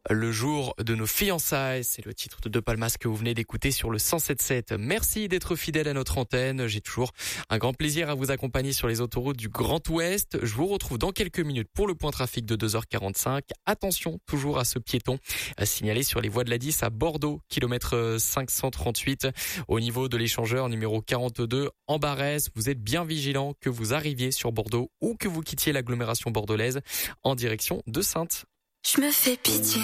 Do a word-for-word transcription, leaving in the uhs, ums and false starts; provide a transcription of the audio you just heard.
le jour de nos fiançailles. C'est le titre de De Palmas que vous venez d'écouter sur le cent sept sept. Merci d'être fidèle à notre antenne. J'ai toujours un grand plaisir à vous accompagner sur les autoroutes du Grand Ouest. Je vous retrouve dans quelques minutes pour le point trafic de deux heures quarante-cinq. Attention toujours à ce piéton signalé sur les voies de la dix à Bordeaux, kilomètre cinq cent trente-huit, au niveau de l'échangeur numéro quarante-deux en Barès. Vous êtes bien vigilant que vous arriviez sur Bordeaux ou que vous quittiez l'agglomération bordelaise en direction de Saintes. Je me fais pitié.